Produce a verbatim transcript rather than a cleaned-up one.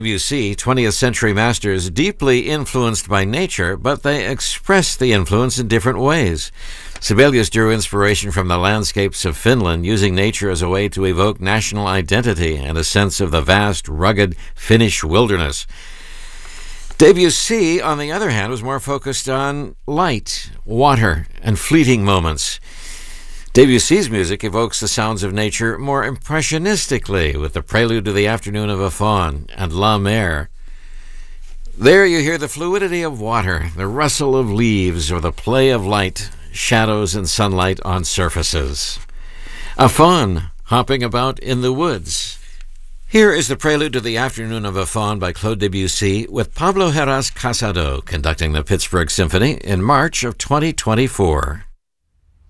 Debussy, twentieth century masters, deeply influenced by nature, but they expressed the influence in different ways. Sibelius drew inspiration from the landscapes of Finland, using nature as a way to evoke national identity and a sense of the vast, rugged Finnish wilderness. Debussy, on the other hand, was more focused on light, water, and fleeting moments. Debussy's music evokes the sounds of nature more impressionistically, with the Prelude to the Afternoon of a Faun and La Mer. There you hear the fluidity of water, the rustle of leaves, or the play of light, shadows, and sunlight on surfaces. A faun hopping about in the woods. Here is the Prelude to the Afternoon of a Faun by Claude Debussy, with Pablo Heras Casado conducting the Pittsburgh Symphony in March of twenty twenty-four.